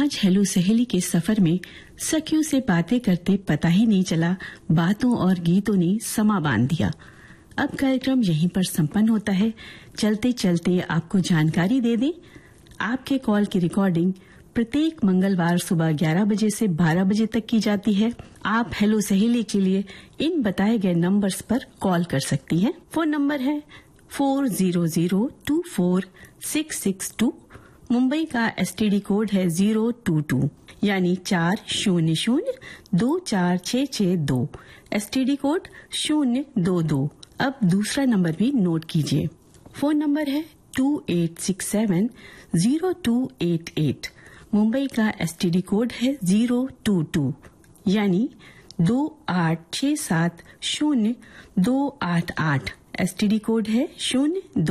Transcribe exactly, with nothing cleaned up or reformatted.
आज हेलो सहेली के सफर में सखियों से बातें करते पता ही नहीं चला, बातों और गीतों ने समा बांध दिया। अब कार्यक्रम यहीं पर संपन्न होता है। चलते चलते आपको जानकारी दे दें, आपके कॉल की रिकॉर्डिंग प्रत्येक मंगलवार सुबह ग्यारह बजे से बारह बजे तक की जाती है। आप हेलो सहेली के लिए इन बताए गए नंबर्स पर कॉल कर सकती हैं। फोन नंबर है फोर जीरो जीरो टू फोर सिक्स सिक्स टू। मुंबई का एसटीडी कोड है जीरो टू टू, यानी चार शून्य शून्य दो चार छः छः दो। एसटीडी कोड शून्य दो दो। अब दूसरा नंबर भी नोट कीजिए। फोन नंबर है two at six seven zero two at at. Mumbai का एसटीडी कोड है जीरो टू टू, यानी दो आठ छः सात शून्य दो आठ आठ। एसटीडी कोड है शून्य दो।